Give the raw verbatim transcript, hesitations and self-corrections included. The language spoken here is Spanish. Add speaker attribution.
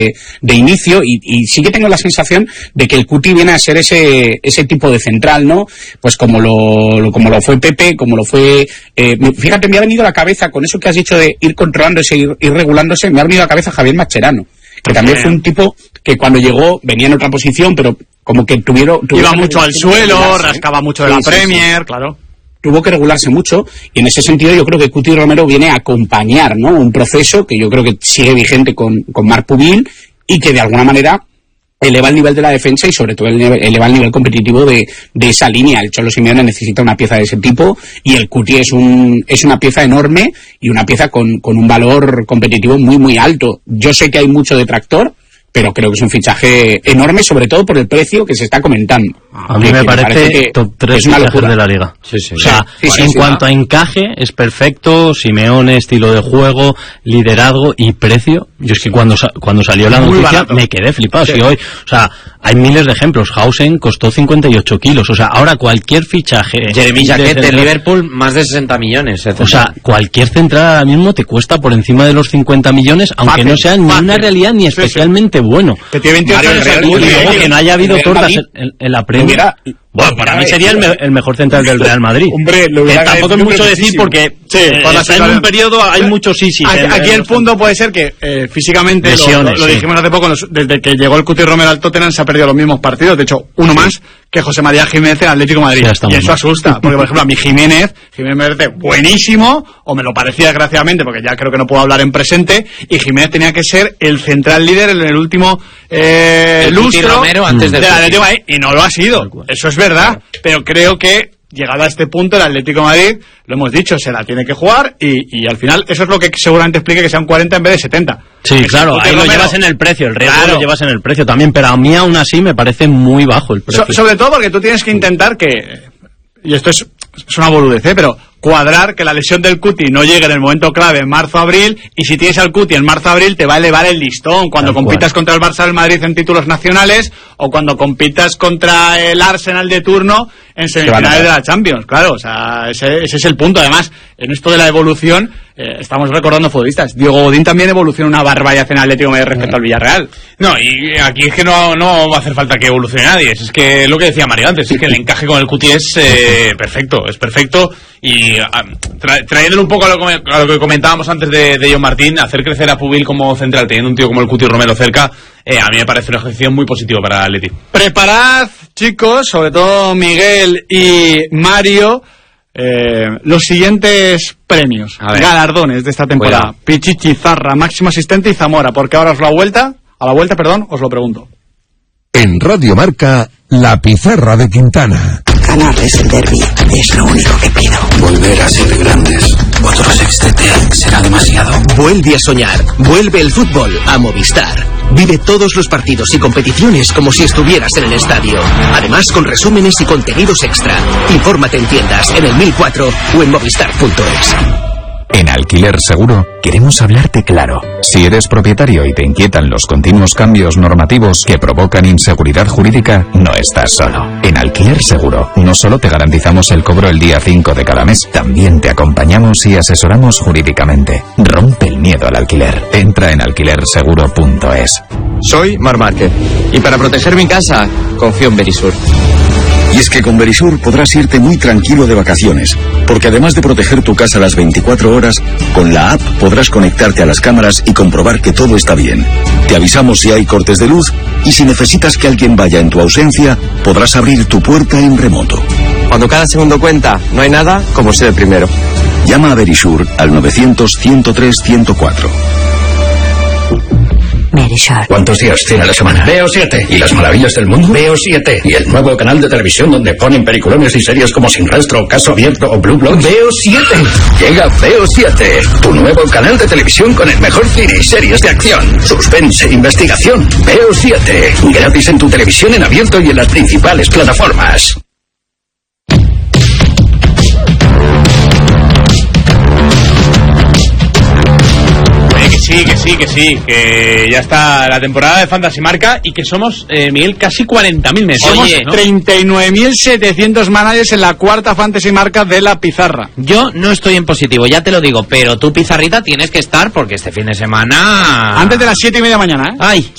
Speaker 1: de inicio y, y sí que tengo la sensación de que el Cuti viene a ser ese ese tipo de central, ¿no? Pues como lo, lo como lo fue Pepe, como lo fue eh, fíjate, me ha venido a la cabeza con eso que has dicho de ir controlándose, ir, ir regulándose, me ha venido a la cabeza Javier Mascherano, que también fue un tipo que cuando llegó venía en otra posición, pero como que tuvieron, tuvieron
Speaker 2: iba mucho al suelo, rascaba mucho de la sí, Premier, sí, sí. claro.
Speaker 1: Tuvo que regularse mucho y en ese sentido yo creo que Cuti Romero viene a acompañar, ¿no? Un proceso que yo creo que sigue vigente con, con Marc Pubil y que de alguna manera eleva el nivel de la defensa y sobre todo eleva el nivel competitivo de, de esa línea. El Cholo Simeone necesita una pieza de ese tipo y el Cuti es un es una pieza enorme y una pieza con, con un valor competitivo muy muy alto. Yo sé que hay mucho detractor, pero creo que es un fichaje enorme, sobre todo por el precio que se está comentando.
Speaker 3: A mí me parece, me parece top tres fichajes de la liga.
Speaker 4: Sí, sí.
Speaker 3: O sea,
Speaker 1: sí, sí,
Speaker 3: en
Speaker 1: sí,
Speaker 3: cuanto
Speaker 1: sí.
Speaker 3: a encaje, es perfecto. Simeone, estilo de juego, liderazgo y precio. Yo es que cuando cuando salió la
Speaker 2: Muy
Speaker 3: noticia
Speaker 2: barato.
Speaker 3: me quedé flipado.
Speaker 2: Sí.
Speaker 3: Si hoy, o sea, hay miles de ejemplos. Hausen costó cincuenta y ocho kilos. O sea, ahora cualquier fichaje...
Speaker 4: Jeremy Jacquet de Liverpool, más de sesenta millones.
Speaker 3: O sea, cualquier central ahora mismo te cuesta por encima de los cincuenta millones, aunque
Speaker 2: fácil,
Speaker 3: no sea ni
Speaker 2: fácil.
Speaker 3: una realidad ni especialmente sí, sí. bueno.
Speaker 2: Que tiene veintiocho años
Speaker 1: Real,
Speaker 3: Y luego que no haya habido
Speaker 1: Real
Speaker 3: tortas
Speaker 1: Madrid,
Speaker 3: en, en la Premier.
Speaker 1: Hubiera,
Speaker 3: Bueno, para mí sería el, me, el mejor central del Real Madrid.
Speaker 1: Hombre, lo
Speaker 3: que
Speaker 1: hubiera
Speaker 3: tampoco es mucho
Speaker 1: muchísimo.
Speaker 3: decir porque
Speaker 2: Sí,
Speaker 3: eh,
Speaker 2: cuando
Speaker 3: está
Speaker 2: se
Speaker 3: en un
Speaker 2: sale-
Speaker 3: periodo hay muchos sí sí.
Speaker 2: Aquí,
Speaker 3: en-
Speaker 2: aquí
Speaker 3: en
Speaker 2: el
Speaker 3: los-
Speaker 2: punto puede ser que eh, físicamente, lo-
Speaker 3: Lesiones,
Speaker 2: lo, lo
Speaker 3: sí.
Speaker 2: dijimos hace poco, los- desde que llegó el Cuti Romero al Tottenham se ha perdido los mismos partidos, de hecho, uno más que José María Jiménez en Atlético de Madrid.
Speaker 3: Sí, está
Speaker 2: y
Speaker 3: muy
Speaker 2: eso
Speaker 3: mal.
Speaker 2: asusta, porque por ejemplo a mi Jiménez, Jiménez me parece buenísimo, o me lo parecía desgraciadamente, porque ya creo que no puedo hablar en presente, y Jiménez tenía que ser el central líder en el último eh,
Speaker 4: El Cuti
Speaker 2: lustro
Speaker 4: Romero antes del
Speaker 2: del
Speaker 4: Cuti.
Speaker 2: Atlético de Madrid, y no lo ha sido, eso es verdad, pero creo que llegado a este punto el Atlético de Madrid, lo hemos dicho, se la tiene que jugar y, y al final eso es lo que seguramente explique que sean cuarenta en vez de setenta.
Speaker 3: Sí,
Speaker 2: Es
Speaker 3: claro,
Speaker 2: Cuti
Speaker 3: ahí lo
Speaker 2: Romero.
Speaker 3: llevas en el precio, el riesgo
Speaker 2: Claro.
Speaker 3: lo llevas en el precio también, pero a mí aún así me parece muy bajo el precio.
Speaker 2: So- sobre todo porque tú tienes que intentar que, y esto es, es una boludez, ¿eh? pero cuadrar que la lesión del Cuti no llegue en el momento clave en marzo-abril, y si tienes al Cuti en marzo-abril te va a elevar el listón cuando
Speaker 3: Tal
Speaker 2: compitas
Speaker 3: cual.
Speaker 2: contra el Barça del Madrid en títulos nacionales o cuando compitas contra el Arsenal de turno en semifinales de la Champions. Claro, o sea, ese, ese es el punto. Además, en esto de la evolución, eh, estamos recordando futbolistas. Diego Godín también evoluciona una barbaridad en Atlético de Madrid respecto al Villarreal.
Speaker 5: No, y aquí es que no, no va a hacer falta que evolucione nadie. Es que lo que decía Mario antes, es que el encaje con el Cuti es eh, perfecto, es perfecto. Y ah, tra trayéndolo un poco a lo, a lo que comentábamos antes de, de John Martín, hacer crecer a Pubil como central, teniendo un tío como el Cuti Romero cerca, eh, a mí me parece una ejecución muy positiva para el Atleti.
Speaker 2: Preparad, chicos, sobre todo Miguel y Mario, eh, los siguientes premios,
Speaker 4: A ver.
Speaker 2: galardones de esta temporada.
Speaker 4: Cuidado.
Speaker 2: Pichichi, Zarra, máximo asistente y Zamora, porque ahora os la vuelta, a la vuelta, perdón, os lo pregunto.
Speaker 6: En Radio Marca, la pizarra de Quintana.
Speaker 7: Ganarles el derbi es lo único que pido.
Speaker 8: Volver a ser grandes. Otro sextete será demasiado.
Speaker 9: Vuelve a soñar. Vuelve el fútbol a Movistar. Vive todos los partidos y competiciones como si estuvieras en el estadio. Además, con resúmenes y contenidos extra. Infórmate en tiendas, en el mil cuatro o en movistar punto es.
Speaker 10: En Alquiler Seguro queremos hablarte claro. Si eres propietario y te inquietan los continuos cambios normativos que provocan inseguridad jurídica, no estás solo. En Alquiler Seguro no solo te garantizamos el cobro el día cinco de cada mes, también te acompañamos y asesoramos jurídicamente. Rompe el miedo al alquiler. Entra en alquiler seguro punto es.
Speaker 11: Soy Mar Márquez y para proteger mi casa confío en Verisur.
Speaker 8: Y es que con Verisur podrás irte muy tranquilo de vacaciones, porque además de proteger tu casa las veinticuatro horas, con la app podrás conectarte a las cámaras y comprobar que todo está bien. Te avisamos si hay cortes de luz y si necesitas que alguien vaya en tu ausencia, podrás abrir tu puerta en remoto.
Speaker 11: Cuando cada segundo cuenta, no hay nada como ser el primero.
Speaker 8: Llama a Verisur al novecientos, ciento tres, ciento cuatro.
Speaker 7: Verisur.
Speaker 12: ¿Cuántos días tiene la semana? Veo siete. ¿Y las maravillas del mundo? Veo siete. ¿Y el nuevo canal de televisión donde ponen peliculones y series como Sin Rastro, Caso Abierto o Blue Bloods? Veo siete. Llega Veo siete, tu nuevo canal de televisión con el mejor cine y series de acción, suspense e investigación. Veo siete. Gratis en tu televisión en abierto y en las principales plataformas.
Speaker 5: Sí, que sí, que sí, que ya está la temporada de Fantasy Marca y que somos, eh, Miguel, casi cuarenta mil meses.
Speaker 2: Somos
Speaker 5: Oye, ¿no?
Speaker 2: treinta y nueve mil setecientos managers en la cuarta Fantasy Marca de la pizarra.
Speaker 4: Yo no estoy en positivo, ya te lo digo, pero tú, Pizarrita, tienes que estar porque este fin de semana...
Speaker 2: Antes de las siete y media mañana, ¿eh?
Speaker 4: Ay,